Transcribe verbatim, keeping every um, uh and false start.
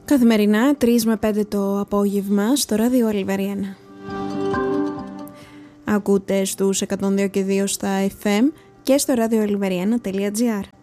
Καθημερινά τρεις με πέντε το απόγευμα στο ράδιο Ολιβεριένα. Ακούτε στους εκατόν δύο και δύο στα εφ εμ και στο ράδιο ολιβεριένα τελεία τζι άρ.